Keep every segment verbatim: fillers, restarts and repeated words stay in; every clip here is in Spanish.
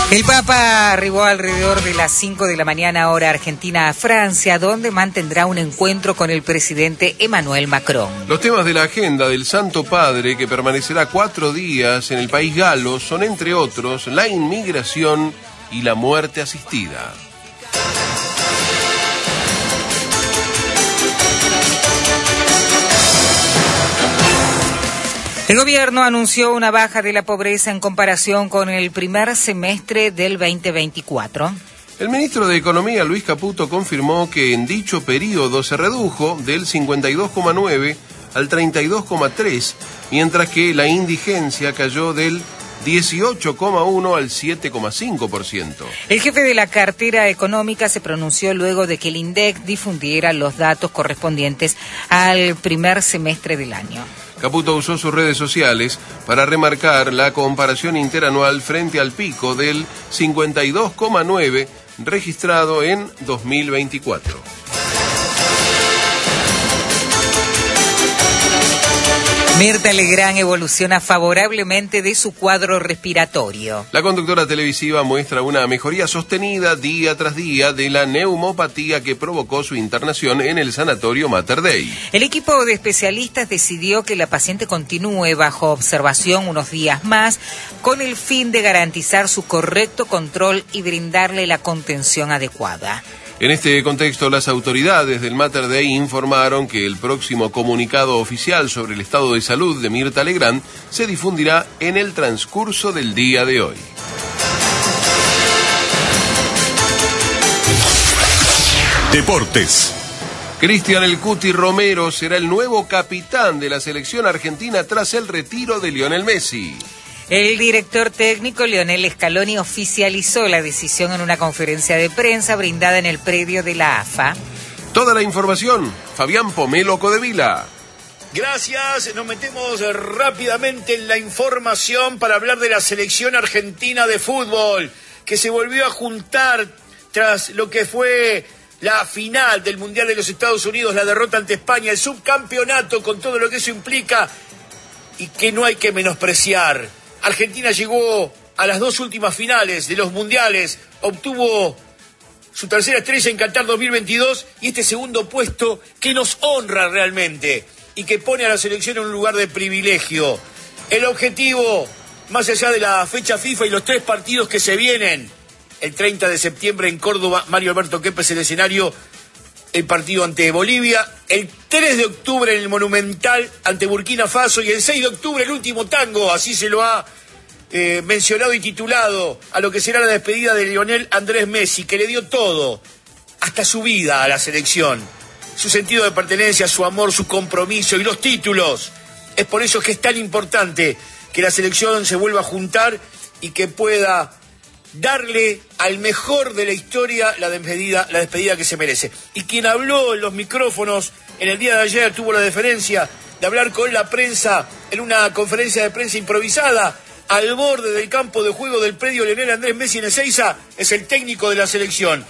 El Papa arribó alrededor de las cinco de la mañana hora argentina a Francia, donde mantendrá un encuentro con el presidente Emmanuel Macron. Los temas de la agenda del Santo Padre, que permanecerá cuatro días en el país galo, son entre otros la inmigración y la muerte asistida. El gobierno anunció una baja de la pobreza en comparación con el primer semestre del veinte veinticuatro. El ministro de Economía, Luis Caputo, confirmó que en dicho periodo se redujo del cincuenta y dos coma nueve al treinta y dos coma tres, mientras que la indigencia cayó del dieciocho coma uno al siete coma cinco por ciento. El jefe de la cartera económica se pronunció luego de que el INDEC difundiera los datos correspondientes al primer semestre del año. Caputo usó sus redes sociales para remarcar la comparación interanual frente al pico del cincuenta y dos coma nueve registrado en dos mil veinticuatro. Mirta Legrand evoluciona favorablemente de su cuadro respiratorio. La conductora televisiva muestra una mejoría sostenida día tras día de la neumopatía que provocó su internación en el sanatorio Mater Dei. El equipo de especialistas decidió que la paciente continúe bajo observación unos días más con el fin de garantizar su correcto control y brindarle la contención adecuada. En este contexto, las autoridades del Mater Dei informaron que el próximo comunicado oficial sobre el estado de salud de Mirta Legrand se difundirá en el transcurso del día de hoy. Deportes. Cristian El Cuti Romero será el nuevo capitán de la selección argentina tras el retiro de Lionel Messi. El director técnico Lionel Scaloni oficializó la decisión en una conferencia de prensa brindada en el predio de la A F A. Toda la información, Fabián Pomelo Codevila. Gracias, nos metemos rápidamente en la información para hablar de la selección argentina de fútbol, que se volvió a juntar tras lo que fue la final del Mundial de los Estados Unidos, la derrota ante España, el subcampeonato con todo lo que eso implica y que no hay que menospreciar. Argentina llegó a las dos últimas finales de los mundiales, obtuvo su tercera estrella en Qatar dos mil veintidós y este segundo puesto que nos honra realmente y que pone a la selección en un lugar de privilegio. El objetivo, más allá de la fecha FIFA y los tres partidos que se vienen, el treinta de septiembre en Córdoba, Mario Alberto Kempes el escenario, el partido ante Bolivia, el tres de octubre en el Monumental ante Burkina Faso y el seis de octubre el último tango, así se lo ha eh, mencionado y titulado a lo que será la despedida de Lionel Andrés Messi, que le dio todo, hasta su vida a la selección, su sentido de pertenencia, su amor, su compromiso y los títulos. Es por eso que es tan importante que la selección se vuelva a juntar y que pueda darle al mejor de la historia la despedida, la despedida que se merece. Y quien habló en los micrófonos en el día de ayer tuvo la deferencia de hablar con la prensa en una conferencia de prensa improvisada al borde del campo de juego del predio Lionel Andrés Messi en Ezeiza, es el técnico de la selección.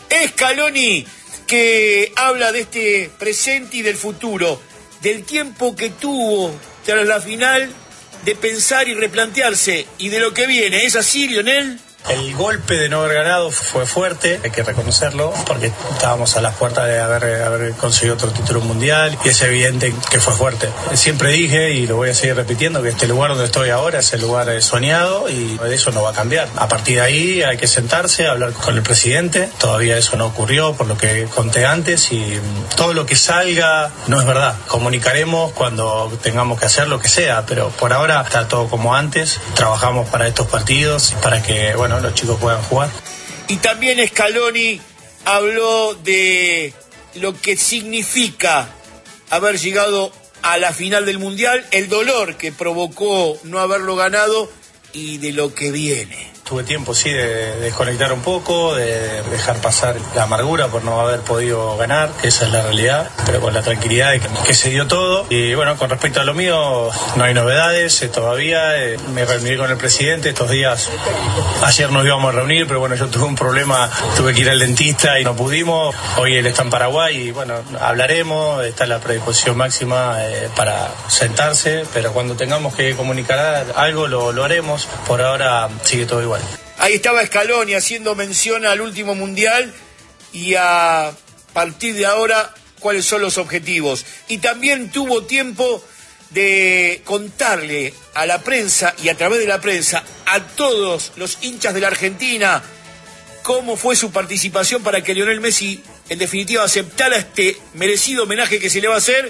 Scaloni, que habla de este presente y del futuro, del tiempo que tuvo tras la final de pensar y replantearse y de lo que viene. ¿Es así, Lionel? El golpe de no haber ganado fue fuerte, hay que reconocerlo, porque estábamos a las puertas de haber, haber conseguido otro título mundial y es evidente que fue fuerte. Siempre dije, y lo voy a seguir repitiendo, que este lugar donde estoy ahora es el lugar soñado y eso no va a cambiar. A partir de ahí hay que sentarse, hablar con el presidente, todavía eso no ocurrió por lo que conté antes y todo lo que salga no es verdad. Comunicaremos cuando tengamos que hacer lo que sea, pero por ahora está todo como antes, trabajamos para estos partidos, para que, bueno, los chicos puedan jugar. Y también Scaloni habló de lo que significa haber llegado a la final del Mundial, el dolor que provocó no haberlo ganado y de lo que viene. Tuve tiempo, sí, de desconectar un poco, de dejar pasar la amargura por no haber podido ganar, que esa es la realidad, pero con la tranquilidad de que, que se dio todo. Y bueno, con respecto a lo mío, no hay novedades eh, todavía. Eh, me reuní con el presidente estos días. Ayer nos íbamos a reunir, pero bueno, yo tuve un problema, tuve que ir al dentista y no pudimos. Hoy él está en Paraguay y bueno, hablaremos, está la predisposición máxima eh, para sentarse, pero cuando tengamos que comunicar algo lo, lo haremos. Por ahora sigue todo igual. Ahí estaba Scaloni haciendo mención al último mundial y a partir de ahora cuáles son los objetivos. Y también tuvo tiempo de contarle a la prensa y a través de la prensa a todos los hinchas de la Argentina cómo fue su participación para que Lionel Messi en definitiva aceptara este merecido homenaje que se le va a hacer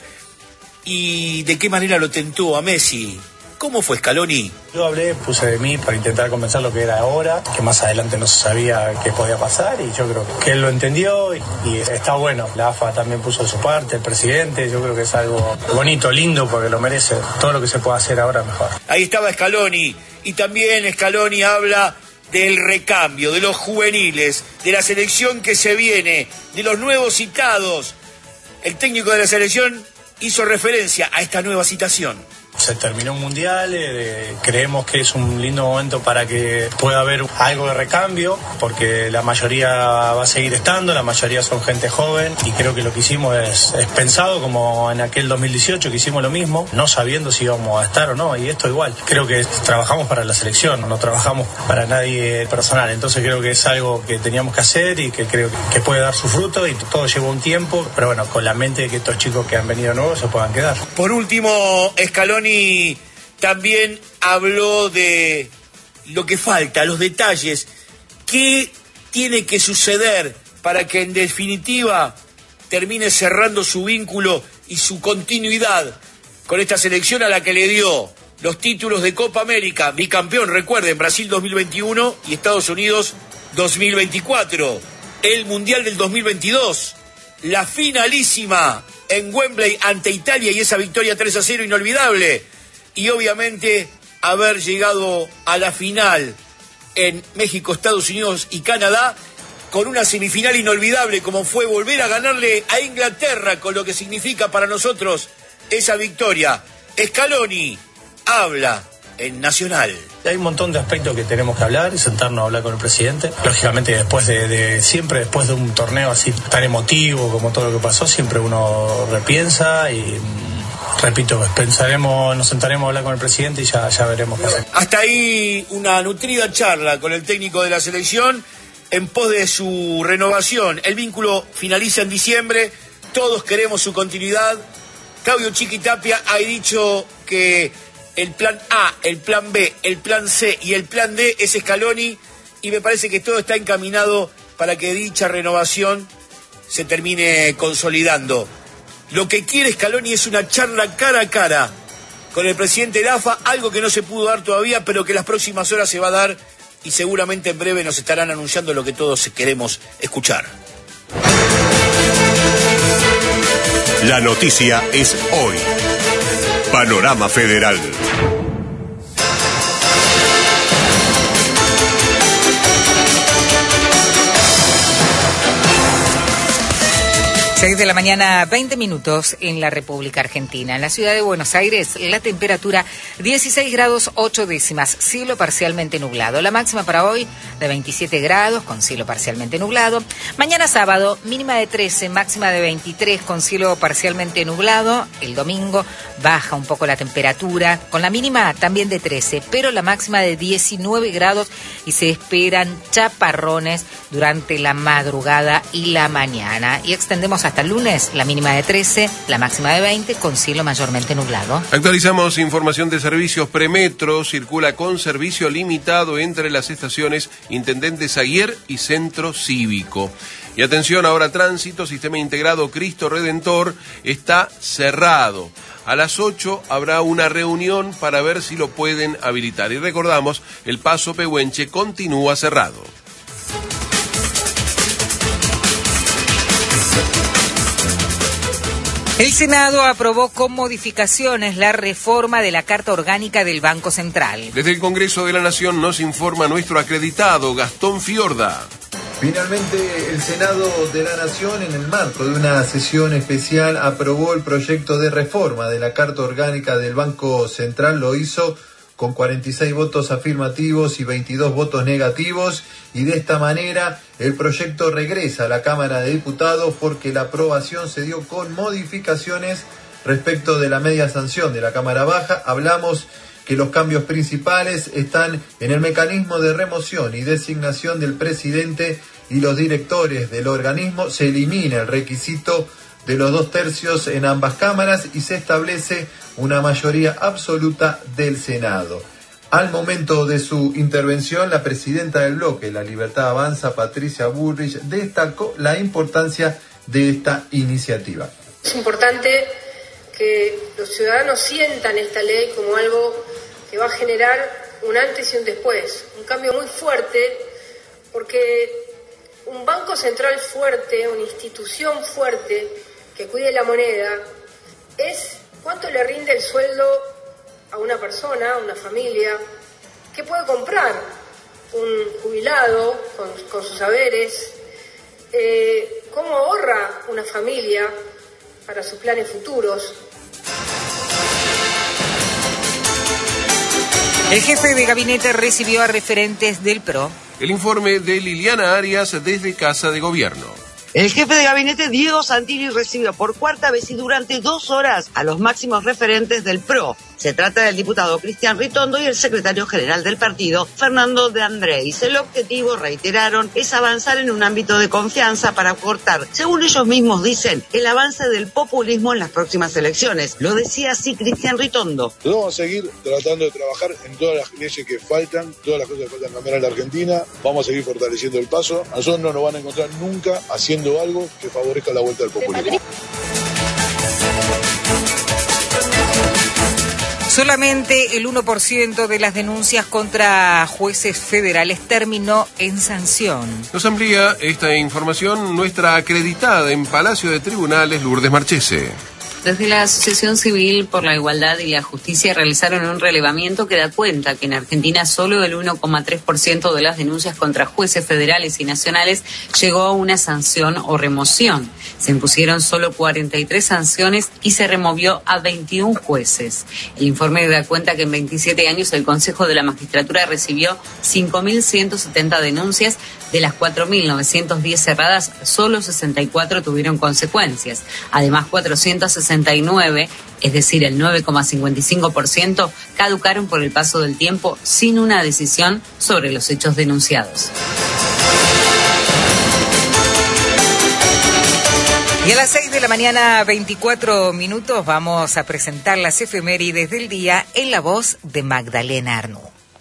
y de qué manera lo tentó a Messi. ¿Cómo fue, Scaloni? Yo hablé, puse de mí para intentar convencer lo que era ahora, que más adelante no se sabía qué podía pasar y yo creo que él lo entendió y, y está bueno. La A F A también puso de su parte, el presidente, yo creo que es algo bonito, lindo, porque lo merece. Todo lo que se pueda hacer ahora mejor. Ahí estaba Scaloni y también Scaloni habla del recambio, de los juveniles, de la selección que se viene, de los nuevos citados. El técnico de la selección hizo referencia a esta nueva citación. Se terminó un mundial, eh, creemos que es un lindo momento para que pueda haber algo de recambio, porque la mayoría va a seguir estando, la mayoría son gente joven y creo que lo que hicimos es, es pensado como en aquel dos mil dieciocho que hicimos lo mismo, no sabiendo si íbamos a estar o no, y esto igual. Creo que trabajamos para la selección, no trabajamos para nadie personal, entonces creo que es algo que teníamos que hacer y que creo que puede dar su fruto y todo lleva un tiempo, pero bueno, con la mente de que estos chicos que han venido nuevos se puedan quedar. Por último, Scaloni también habló de lo que falta, los detalles, qué tiene que suceder para que en definitiva termine cerrando su vínculo y su continuidad con esta selección a la que le dio los títulos de Copa América, bicampeón, recuerden, Brasil dos mil veintiuno y Estados Unidos dos mil veinticuatro, el Mundial del dos mil veintidós, la finalísima en Wembley ante Italia y esa victoria tres a cero inolvidable, y obviamente haber llegado a la final en México, Estados Unidos y Canadá con una semifinal inolvidable como fue volver a ganarle a Inglaterra, con lo que significa para nosotros esa victoria. Scaloni habla en Nacional. Hay un montón de aspectos que tenemos que hablar y sentarnos a hablar con el presidente. Lógicamente después de, de siempre después de un torneo así tan emotivo como todo lo que pasó, siempre uno repiensa y repito, pensaremos, nos sentaremos a hablar con el presidente y ya, ya veremos qué hacer. Hasta ahí una nutrida charla con el técnico de la selección en pos de su renovación. El vínculo finaliza en diciembre, todos queremos su continuidad. Claudio Chiquitapia ha dicho que el plan A, el plan B, el plan C y el plan D es Scaloni, y me parece que todo está encaminado para que dicha renovación se termine consolidando. Lo que quiere Scaloni es una charla cara a cara con el presidente de la A F A, algo que no se pudo dar todavía, pero que en las próximas horas se va a dar y seguramente en breve nos estarán anunciando lo que todos queremos escuchar. La noticia es hoy. Panorama Federal. seis de la mañana, veinte minutos en la República Argentina. En la ciudad de Buenos Aires, la temperatura dieciséis grados ocho décimas, cielo parcialmente nublado. La máxima para hoy de veintisiete grados, con cielo parcialmente nublado. Mañana sábado, mínima de trece, máxima de veintitrés, con cielo parcialmente nublado. El domingo baja un poco la temperatura, con la mínima también de trece, pero la máxima de diecinueve grados y se esperan chaparrones durante la madrugada y la mañana. Y extendemos hasta el lunes, la mínima de trece, la máxima de veinte, con cielo mayormente nublado. Actualizamos información de servicios. Premetro circula con servicio limitado entre las estaciones Intendente Zaguier y Centro Cívico. Y atención, ahora tránsito, Sistema Integrado Cristo Redentor está cerrado. A las ocho habrá una reunión para ver si lo pueden habilitar. Y recordamos, el paso Pehuenche continúa cerrado. El Senado aprobó con modificaciones la reforma de la Carta Orgánica del Banco Central. Desde el Congreso de la Nación nos informa nuestro acreditado Gastón Fiorda. Finalmente, el Senado de la Nación, en el marco de una sesión especial, aprobó el proyecto de reforma de la Carta Orgánica del Banco Central. Lo hizo con cuarenta y seis votos afirmativos y veintidós votos negativos, y de esta manera el proyecto regresa a la Cámara de Diputados porque la aprobación se dio con modificaciones respecto de la media sanción de la Cámara Baja. Hablamos que los cambios principales están en el mecanismo de remoción y designación del presidente y los directores del organismo. Se elimina el requisito de los dos tercios en ambas cámaras y se establece una mayoría absoluta del Senado. Al momento de su intervención, la presidenta del bloque La Libertad Avanza, Patricia Bullrich, destacó la importancia de esta iniciativa. Es importante que los ciudadanos sientan esta ley como algo que va a generar un antes y un después, un cambio muy fuerte, porque un banco central fuerte, una institución fuerte que cuide la moneda, es cuánto le rinde el sueldo a una persona, a una familia, qué puede comprar un jubilado con, con sus haberes, eh, cómo ahorra una familia para sus planes futuros. El jefe de gabinete recibió a referentes del P R O. El informe de Liliana Arias desde Casa de Gobierno. El jefe de gabinete, Diego Santini, recibió por cuarta vez y durante dos horas a los máximos referentes del P R O. Se trata del diputado Cristian Ritondo y el secretario general del partido, Fernando de Andrés. El objetivo, reiteraron, es avanzar en un ámbito de confianza para acortar, según ellos mismos dicen, el avance del populismo en las próximas elecciones. Lo decía así Cristian Ritondo. Vamos a seguir tratando de trabajar en todas las leyes que faltan, todas las cosas que faltan cambiar en la Argentina. Vamos a seguir fortaleciendo el paso. A nosotros no nos van a encontrar nunca haciendo algo que favorezca la vuelta del populismo. Solamente el uno por ciento de las denuncias contra jueces federales terminó en sanción. Nos amplía esta información nuestra acreditada en Palacio de Tribunales, Lourdes Marchese. Desde la Asociación Civil por la Igualdad y la Justicia realizaron un relevamiento que da cuenta que en Argentina solo el uno coma tres por ciento de las denuncias contra jueces federales y nacionales llegó a una sanción o remoción. Se impusieron solo cuarenta y tres sanciones y se removió a veintiún jueces. El informe da cuenta que en veintisiete años el Consejo de la Magistratura recibió cinco mil ciento setenta denuncias, de las cuatro mil novecientas diez cerradas, solo sesenta y cuatro tuvieron consecuencias. Además, cuatrocientas sesenta y nueve, es decir, el nueve coma cincuenta y cinco por ciento, caducaron por el paso del tiempo sin una decisión sobre los hechos denunciados. Y a las seis de la mañana, veinticuatro minutos, vamos a presentar las efemérides del día en la voz de Magdalena Arnú.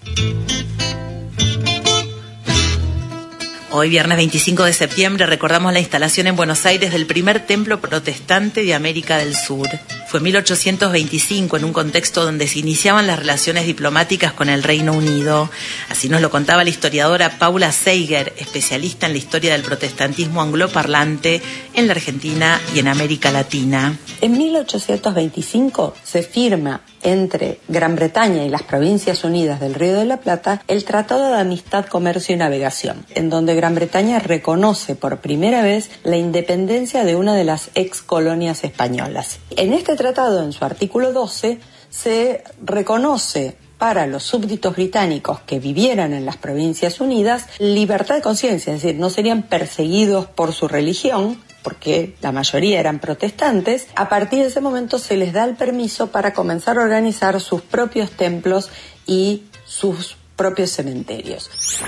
Hoy, viernes veinticinco de septiembre, recordamos la instalación en Buenos Aires del primer templo protestante de América del Sur. Fue en mil ochocientos veinticinco, en un contexto donde se iniciaban las relaciones diplomáticas con el Reino Unido. Así nos lo contaba la historiadora Paula Seiger, especialista en la historia del protestantismo angloparlante en la Argentina y en América Latina. En mil ochocientos veinticinco se firma entre Gran Bretaña y las Provincias Unidas del Río de la Plata el Tratado de Amistad, Comercio y Navegación, en donde Gran Bretaña reconoce por primera vez la independencia de una de las ex colonias españolas. En este tratado, en su artículo doce, se reconoce para los súbditos británicos que vivieran en las Provincias Unidas libertad de conciencia, es decir, no serían perseguidos por su religión, porque la mayoría eran protestantes. A partir de ese momento se les da el permiso para comenzar a organizar sus propios templos y sus propios cementerios.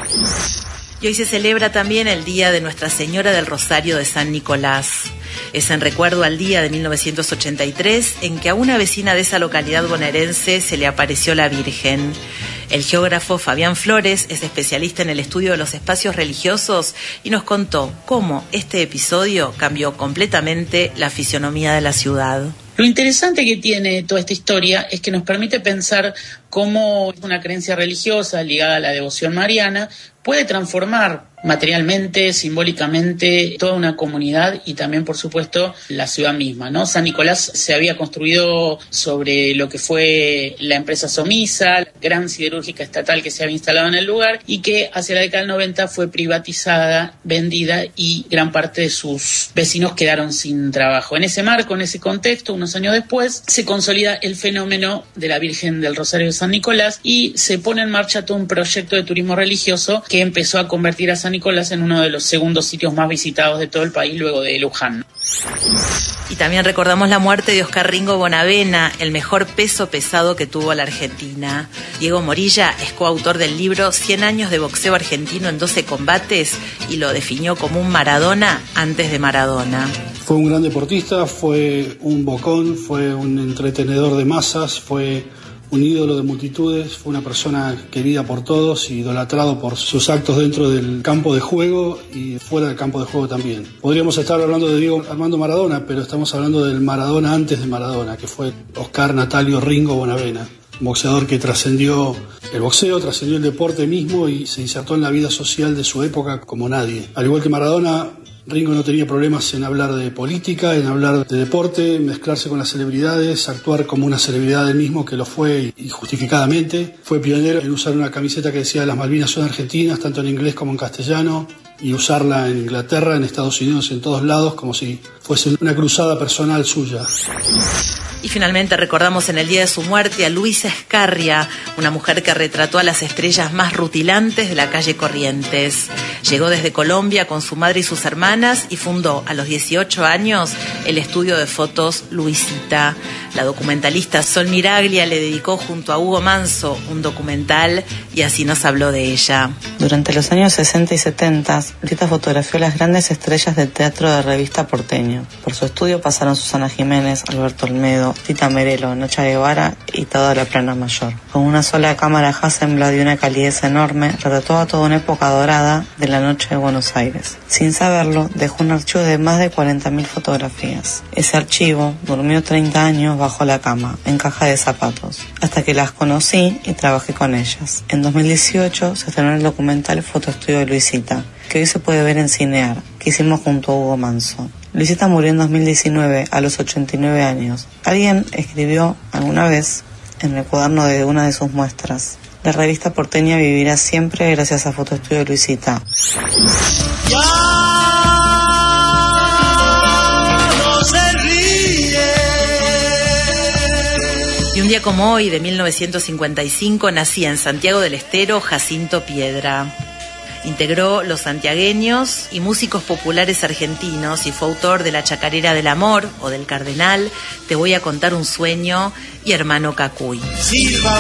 Y hoy se celebra también el Día de Nuestra Señora del Rosario de San Nicolás. Es en recuerdo al día de mil novecientos ochenta y tres en que a una vecina de esa localidad bonaerense se le apareció la Virgen. El geógrafo Fabián Flores es especialista en el estudio de los espacios religiosos y nos contó cómo este episodio cambió completamente la fisionomía de la ciudad. Lo interesante que tiene toda esta historia es que nos permite pensar cómo una creencia religiosa ligada a la devoción mariana puede transformar materialmente, simbólicamente, toda una comunidad y también, por supuesto, la ciudad misma, ¿no? San Nicolás se había construido sobre lo que fue la empresa Somisa, la gran siderúrgica estatal que se había instalado en el lugar y que hacia la década del noventa fue privatizada, vendida y gran parte de sus vecinos quedaron sin trabajo. En ese marco, en ese contexto, unos años después, se consolida el fenómeno de la Virgen del Rosario de San Nicolás y se pone en marcha todo un proyecto de turismo religioso que empezó a convertir a San San Nicolás en uno de los segundos sitios más visitados de todo el país luego de Luján. Y también recordamos la muerte de Oscar Ringo Bonavena, el mejor peso pesado que tuvo la Argentina. Diego Morilla es coautor del libro cien años de boxeo argentino en doce combates y lo definió como un Maradona antes de Maradona. Fue un gran deportista, fue un bocón, fue un entretenedor de masas, fue un ídolo de multitudes, fue una persona querida por todos y idolatrado por sus actos dentro del campo de juego y fuera del campo de juego también. Podríamos estar hablando de Diego Armando Maradona, pero estamos hablando del Maradona antes de Maradona, que fue Oscar Natalio Ringo Bonavena, un boxeador que trascendió el boxeo, trascendió el deporte mismo y se insertó en la vida social de su época como nadie. Al igual que Maradona, Ringo no tenía problemas en hablar de política, en hablar de deporte, mezclarse con las celebridades, actuar como una celebridad él mismo, que lo fue y justificadamente. Fue pionero en usar una camiseta que decía "Las Malvinas son argentinas", tanto en inglés como en castellano, y usarla en Inglaterra, en Estados Unidos, en todos lados, como si fuese una cruzada personal suya. Y finalmente recordamos en el día de su muerte a Luisa Scarria, una mujer que retrató a las estrellas más rutilantes de la calle Corrientes. Llegó desde Colombia con su madre y sus hermanas y fundó a los dieciocho años el estudio de fotos Luisita. La documentalista Sol Miraglia le dedicó junto a Hugo Manso un documental y así nos habló de ella. Durante los años sesenta y setenta, Rita fotografió las grandes estrellas del teatro de revista porteño. Por su estudio pasaron Susana Jiménez, Alberto Olmedo, Tita Merelo, Nacha Guevara y toda la plana mayor. Con una sola cámara Hasselblad de una calidez enorme, retrató a toda una época dorada de la noche de Buenos Aires. Sin saberlo, dejó un archivo de más de cuarenta mil fotografías. Ese archivo durmió treinta años bajo la cama, en caja de zapatos, hasta que las conocí y trabajé con ellas. En dos mil dieciocho se estrenó el documental Fotoestudio de Luisita, que hoy se puede ver en Cinear, que hicimos junto a Hugo Manso. Luisita murió en dos mil diecinueve a los ochenta y nueve años. Alguien escribió alguna vez en el cuaderno de una de sus muestras: la revista porteña vivirá siempre gracias a Fotoestudio de Luisita. Ya no se ríe. Y un día como hoy, de mil novecientos cincuenta y cinco, nacía en Santiago del Estero Jacinto Piedra. Integró Los Santiagueños y Músicos Populares Argentinos y fue autor de La Chacarera del Amor o del Cardenal, Te voy a contar un sueño y Hermano Cacuy.